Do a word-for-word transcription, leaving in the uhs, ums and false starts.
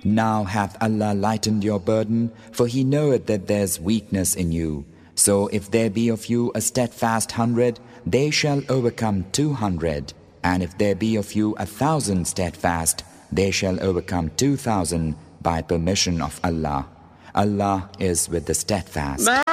Now hath Allah lightened your burden, for He knoweth that there's weakness in you. So if there be of you a steadfast hundred, they shall overcome two hundred. And if there be of you a thousand steadfast, they shall overcome two thousand by permission of Allah. Allah is with the steadfast.